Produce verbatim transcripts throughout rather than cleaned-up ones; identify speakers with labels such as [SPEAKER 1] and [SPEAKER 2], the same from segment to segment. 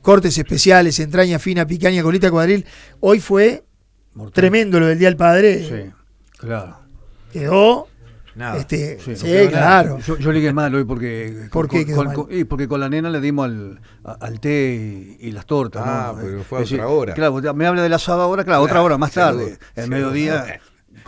[SPEAKER 1] cortes especiales, entraña fina, picaña, colita, cuadril. Hoy fue mortal. Tremendo lo del Día del Padre.
[SPEAKER 2] Sí, claro.
[SPEAKER 1] Quedó...
[SPEAKER 3] Nada.
[SPEAKER 1] Este,
[SPEAKER 2] sí,
[SPEAKER 1] sí, claro.
[SPEAKER 2] Yo, yo ligué mal hoy porque
[SPEAKER 1] ¿Por
[SPEAKER 2] con,
[SPEAKER 1] qué
[SPEAKER 2] con,
[SPEAKER 1] mal?
[SPEAKER 2] con, y porque con la nena le dimos al, al té y, y las tortas.
[SPEAKER 3] Ah,
[SPEAKER 2] ¿no?
[SPEAKER 3] pero fue
[SPEAKER 2] es
[SPEAKER 3] a
[SPEAKER 2] decir,
[SPEAKER 3] otra hora.
[SPEAKER 2] Claro, me habla del asado ahora, claro,
[SPEAKER 3] Claro,
[SPEAKER 2] otra hora más tarde.
[SPEAKER 3] seguro,
[SPEAKER 2] El
[SPEAKER 3] seguro.
[SPEAKER 2] mediodía.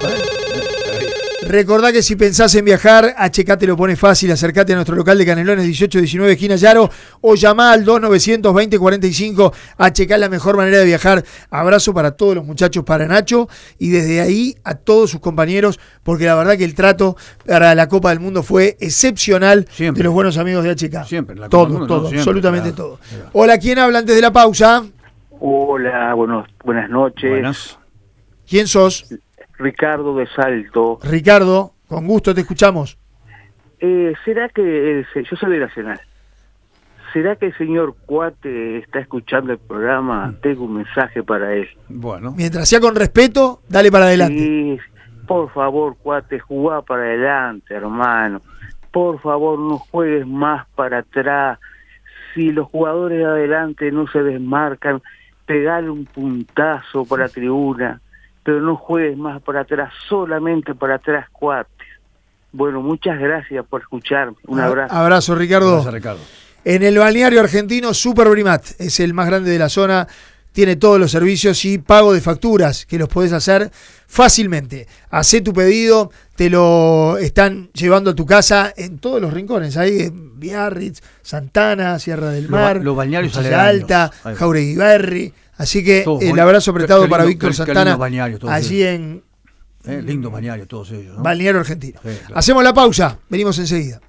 [SPEAKER 1] Recordá que si pensás en viajar, H K te lo pone fácil. Acercate a nuestro local de Canelones dieciocho diecinueve, esquina Yaro, o llamá al dos novecientos veinte cuarenta y cinco. H K es la mejor manera de viajar. Abrazo para todos los muchachos, para Nacho, y desde ahí a todos sus compañeros, porque la verdad que el trato para la Copa del Mundo fue excepcional. Siempre. De los buenos amigos de H K.
[SPEAKER 2] Siempre. La
[SPEAKER 1] todo,
[SPEAKER 2] Copa del Mundo,
[SPEAKER 1] todo,
[SPEAKER 2] no, siempre,
[SPEAKER 1] absolutamente
[SPEAKER 2] claro,
[SPEAKER 1] todo.
[SPEAKER 2] claro.
[SPEAKER 1] Hola, ¿quién habla antes de la pausa?
[SPEAKER 4] Hola, buenos, buenas noches.
[SPEAKER 2] Buenas.
[SPEAKER 1] ¿Quién sos?
[SPEAKER 4] Ricardo de Salto.
[SPEAKER 1] Ricardo, con gusto te escuchamos.
[SPEAKER 4] Eh, ¿Será que el, yo soy de Nacional? ¿Será que el señor Cuate está escuchando el programa? Mm. Tengo un mensaje para él.
[SPEAKER 2] Bueno.
[SPEAKER 1] Mientras sea con respeto, dale para adelante.
[SPEAKER 4] Sí, por favor, Cuate, jugá para adelante, hermano. Por favor, no juegues más para atrás. Si los jugadores de adelante no se desmarcan, pegale un puntazo para la tribuna, pero no juegues más para atrás, solamente para atrás, Cuate. Bueno, muchas gracias por escucharme. Un abrazo.
[SPEAKER 1] Abrazo, Ricardo.
[SPEAKER 2] Gracias, Ricardo.
[SPEAKER 1] En el balneario argentino, Super Brimat es el más grande de la zona. Tiene todos los servicios y pago de facturas que los podés hacer fácilmente. Hacé tu pedido, te lo están llevando a tu casa en todos los rincones. Ahí en Biarritz, Santana, Sierra del Mar,
[SPEAKER 2] Los bañarios
[SPEAKER 1] Alta, Jauregui Berri. Así que
[SPEAKER 2] todos,
[SPEAKER 1] el abrazo apretado
[SPEAKER 2] lindo,
[SPEAKER 1] para Víctor
[SPEAKER 2] qué,
[SPEAKER 1] Santana,
[SPEAKER 2] qué bañarios,
[SPEAKER 1] allí
[SPEAKER 2] ellos.
[SPEAKER 1] en
[SPEAKER 2] eh, lindo bañario todos ellos, ¿no?
[SPEAKER 1] Balneario Argentino.
[SPEAKER 2] Sí, claro.
[SPEAKER 1] Hacemos la pausa, venimos enseguida.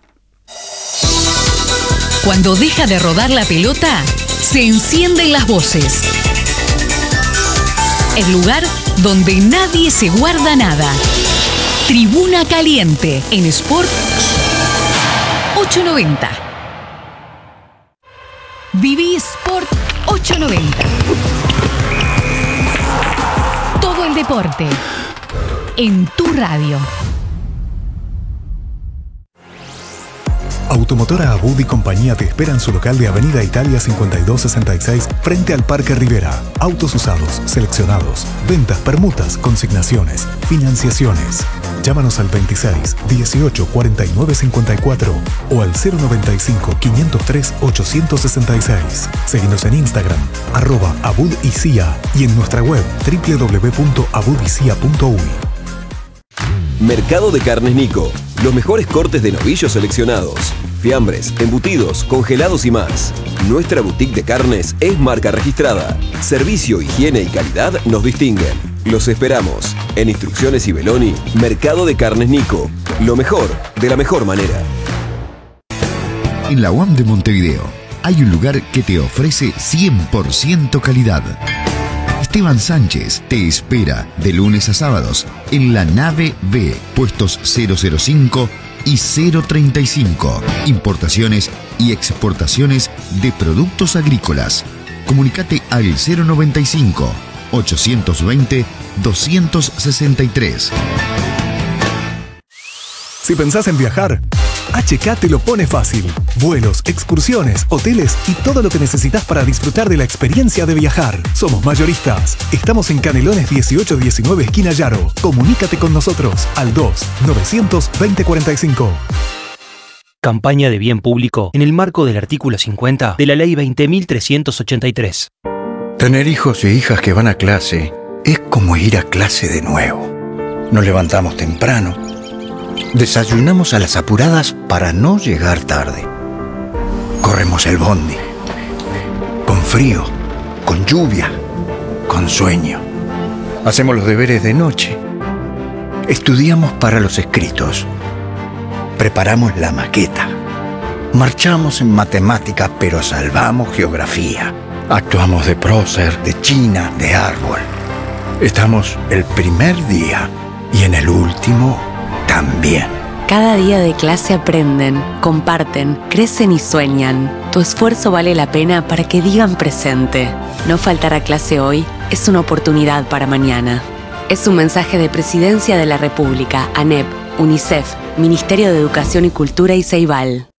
[SPEAKER 5] Cuando deja de rodar la pelota, se encienden las voces. El lugar donde nadie se guarda nada. Tribuna Caliente en Sport ochocientos noventa. Viví Sport ochocientos noventa. Todo el deporte en tu radio.
[SPEAKER 6] Automotora Abud y compañía te espera en su local de Avenida Italia cincuenta y dos sesenta y seis frente al Parque Rivera. Autos usados, seleccionados, ventas, permutas, consignaciones, financiaciones. Llámanos al veintiséis, dieciocho, cuarenta y nueve, cincuenta y cuatro o al cero noventa y cinco, quinientos tres, ochocientos sesenta y seis. Seguinos en Instagram, arroba Abud y C I A y en nuestra web doble u doble u doble u punto abud y c i a punto u y.
[SPEAKER 7] Mercado de Carnes Nico. Los mejores cortes de novillos seleccionados. Fiambres, embutidos, congelados y más. Nuestra boutique de carnes es marca registrada. Servicio, higiene y calidad nos distinguen. Los esperamos. En Instrucciones y Beloni, Mercado de Carnes Nico. Lo mejor, de la mejor manera.
[SPEAKER 8] En la U A M de Montevideo hay un lugar que te ofrece cien por ciento calidad. Esteban Sánchez te espera de lunes a sábados en la nave B, puestos cero cero cinco y cero treinta y cinco. Importaciones y exportaciones de productos agrícolas. Comunicate al cero noventa y cinco, ochocientos veinte, doscientos sesenta y tres.
[SPEAKER 6] Si pensás en viajar, H K te lo pone fácil. Vuelos, excursiones, hoteles y todo lo que necesitas para disfrutar de la experiencia de viajar. Somos mayoristas. Estamos en Canelones dieciocho diecinueve, esquina Yaro. Comunícate con nosotros al dos, novecientos veinte, cuarenta y cinco.
[SPEAKER 9] Campaña de bien público en el marco del artículo cincuenta de la Ley veinte mil trescientos ochenta y tres.
[SPEAKER 10] Tener hijos e hijas que van a clase es como ir a clase de nuevo. Nos levantamos temprano. Desayunamos a las apuradas para no llegar tarde. Corremos el bondi. Con frío, con lluvia, con sueño. Hacemos los deberes de noche. Estudiamos para los escritos. Preparamos la maqueta. Marchamos en matemáticas, pero salvamos geografía. Actuamos de prócer, de china, de árbol. Estamos el primer día y en el último también.
[SPEAKER 11] Cada día de clase aprenden, comparten, crecen y sueñan. Tu esfuerzo vale la pena para que digan presente. No faltar a clase hoy es una oportunidad para mañana. Es un mensaje de Presidencia de la República, ANEP, UNICEF, Ministerio de Educación y Cultura y Ceibal.